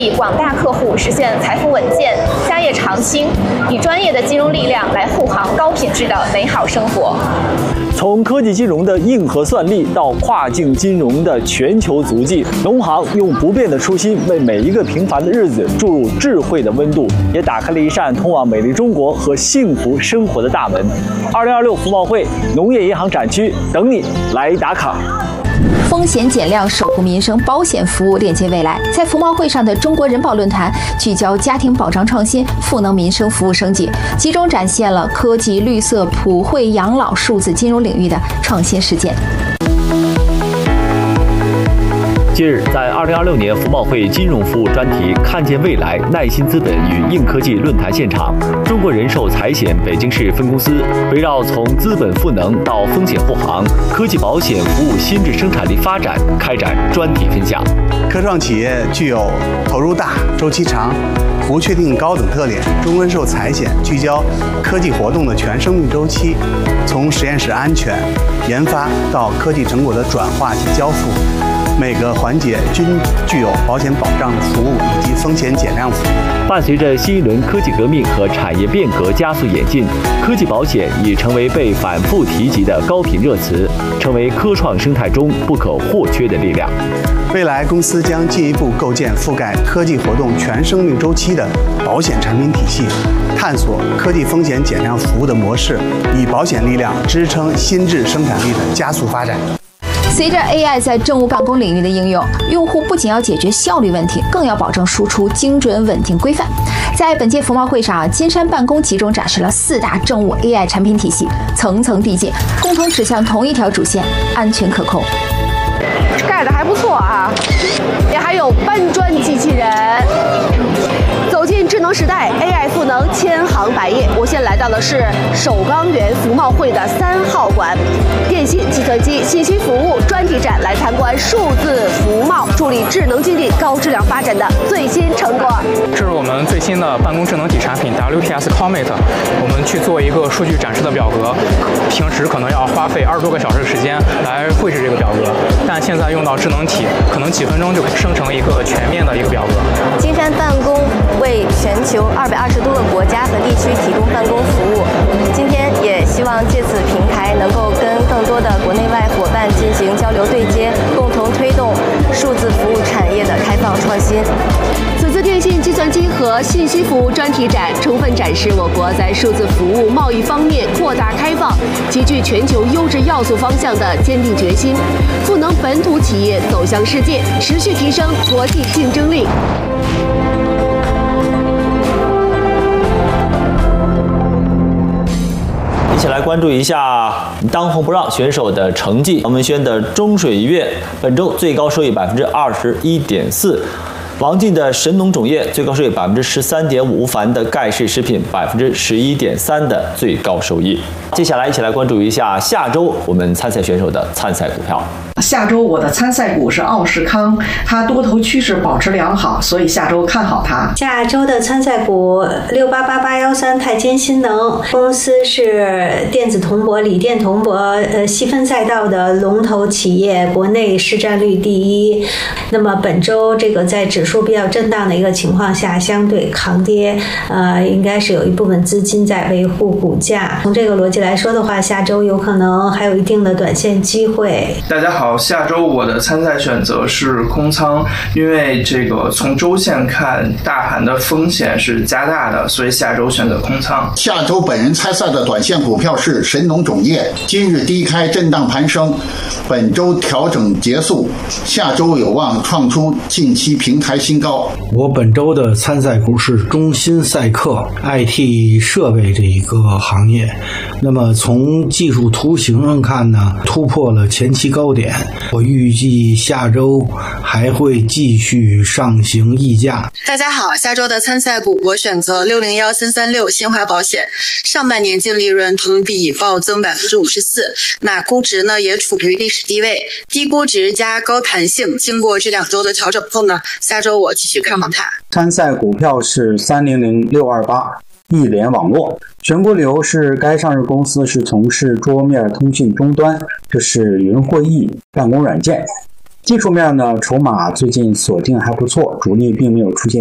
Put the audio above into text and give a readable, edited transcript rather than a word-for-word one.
以广大客户实现财富稳健、家业长青，以专业的金融力量来护航高品质的美好生活。 从科技金融的硬核算力到跨境金融的全球足迹，农行用不变的初心，为每一个平凡的日子注入智慧的温度，也打开了一扇通往美丽中国和幸福生活的大门。2026服贸会农业银行展区等你来打卡。 风险减量，守护民生保险服务，链接未来。在服贸会上的中国人保论坛聚焦家庭保障创新、赋能民生服务升级，集中展现了科技、绿色、普惠、养老、数字金融领域的创新实践。 近日，在2026年服贸会金融服务专题“看见未来，耐心资本与硬科技”论坛现场，中国人寿财险北京市分公司围绕从资本赋能到风险护航、科技保险服务新质生产力发展开展专题分享。 科创企业具有投入大、周期长、不确定高等特点。中国人寿财险聚焦科技活动的全生命周期，从实验室安全研发到科技成果的转化及交付。每个环节均具有保险保障的服务以及风险减量服务。 伴随着新一轮科技革命和产业变革加速演进，科技保险已成为被反复提及的高频热词，成为科创生态中不可或缺的力量。 未来公司将进一步构建覆盖科技活动全生命周期的保险产品体系，探索科技风险减量服务的模式，以保险力量支撑新质生产力的加速发展。 随着 AI 在政务办公领域的应用，用户不仅要解决效率问题，更要保证输出精准、稳定、规范。在本届服贸会上，金山办公集中展示了4大政务 AI 产品体系，层层递进，共同指向同一条主线：安全可控。 盖的还不错啊，也还有搬砖机器人。走进智能时代 ，AI 赋能千行百业。我现在来到的是首钢园服贸会的3号馆，电信、计算机、信息服务专题展，来参观数字服贸助力智能经济高质量发展的最新成果。 这是我们最新的办公智能体产品 WPS Comet， 我们去做一个数据展示的表格，平时可能要花费20多个小时的时间来绘制这个表格，但现在用到智能体，可能几分钟就生成一个全面的一个表格。 金山办公为全球220多个国家和地区提供办公服务。今天也希望借此平台能够跟更多的国内外伙伴进行交流对接，共同推动数字服务产业的开放创新。 此次电信、计算机和信息服务专题展充分展示我国在数字服务贸易方面扩大开放、集聚全球优质要素方向的坚定决心，赋能本土企业走向世界，持续提升国际竞争力。 一起来关注一下当红不让选手的成绩。王文轩的中水一月本周最高收益21.4%。王进的神农种业最高收益13.5%，吴凡的盖世食品11.3%的最高收益。接下来一起来关注一下下周我们参赛选手的参赛股票。 下周我的参赛股是奥士康，它多头趋势保持良好，所以下周看好它。 下周的参赛股688813太监新能，公司是电子铜箔、锂电铜箔细分赛道的龙头企业，国内市占率第一。那么本周这个在指数比较震荡的一个情况下，相对抗跌，应该是有一部分资金在维护股价。从这个逻辑来说的话，下周有可能还有一定的短线机会。 大家好，下周我的参赛选择是空仓，因为这个从周线看，大盘的风险是加大的，所以下周选择空仓。 下周本人参赛的短线股票是神农种业，今日低开震荡攀升，本周调整结束，下周有望创出近期平台新高。 我本周的参赛股是中芯赛克 IT 设备这一个行业，那么从技术图形上看呢，突破了前期高点，我预计下周还会继续上行溢价。 大家好，下周的参赛股我选择601336新华保险，上半年净利润同比暴增54%，那估值呢也处于历史低位，低估值加高弹性，经过这2周的调整后呢，下周我继续看好它。 参赛股票是300628易联网络，全国流是该上市公司是从事桌面通讯终端，就是云会议、办公软件。 技术面呢，筹码最近锁定还不错，主力并没有出现